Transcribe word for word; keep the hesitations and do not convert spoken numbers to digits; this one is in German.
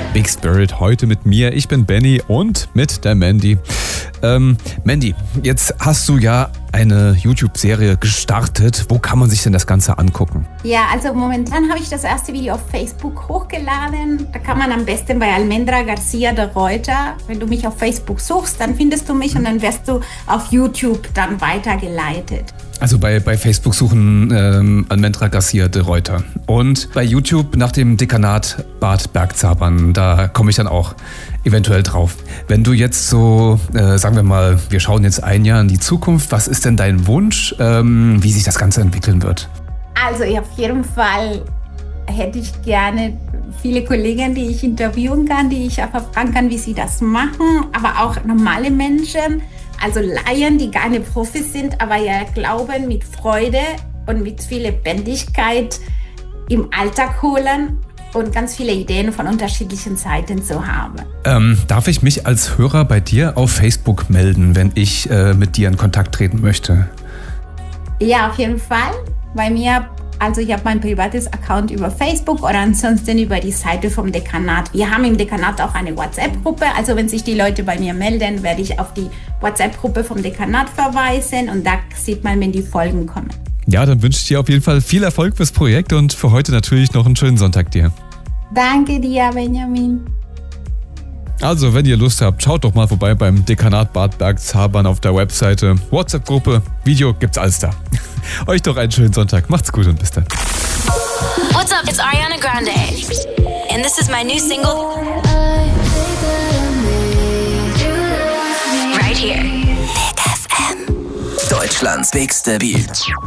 Big Spirit heute mit mir. Ich bin Benny und mit der Mandy. Ähm, Mandy, jetzt hast du ja eine YouTube-Serie gestartet. Wo kann man sich denn das Ganze angucken? Ja, also momentan habe ich das erste Video auf Facebook hochgeladen. Da kann man am besten bei Almendra Garcia de Reuter, wenn du mich auf Facebook suchst, dann findest du mich und dann wirst du auf YouTube dann weitergeleitet. Also bei, bei Facebook suchen ähm, Almendra Garcia de Reuter. Und bei YouTube nach dem Dekanat Bad Bergzabern, da komme ich dann auch eventuell drauf. Wenn du jetzt so, äh, sagen wir mal, wir schauen jetzt ein Jahr in die Zukunft, was ist denn dein Wunsch, ähm, wie sich das Ganze entwickeln wird? Also auf jeden Fall hätte ich gerne viele Kollegen, die ich interviewen kann, die ich einfach fragen kann, wie sie das machen, aber auch normale Menschen, also Laien, die keine Profis sind, aber ja glauben, mit Freude und mit viel Lebendigkeit im Alltag holen und ganz viele Ideen von unterschiedlichen Seiten zu haben. Ähm, darf ich mich als Hörer bei dir auf Facebook melden, wenn ich äh, mit dir in Kontakt treten möchte? Ja, auf jeden Fall. Bei mir, also ich habe mein privates Account über Facebook oder ansonsten über die Seite vom Dekanat. Wir haben im Dekanat auch eine WhatsApp-Gruppe, also wenn sich die Leute bei mir melden, werde ich auf die WhatsApp-Gruppe vom Dekanat verweisen und da sieht man, wenn die Folgen kommen. Ja, dann wünsche ich dir auf jeden Fall viel Erfolg fürs Projekt und für heute natürlich noch einen schönen Sonntag dir. Danke dir, Benjamin. Also, wenn ihr Lust habt, schaut doch mal vorbei beim Dekanat Bad Bergzabern auf der Webseite. WhatsApp-Gruppe, Video, gibt's alles da. Euch doch einen schönen Sonntag. Macht's gut und bis dann. What's up? It's Ariana Grande. And this is my new single. Right here. Deutschlands bigste Beat.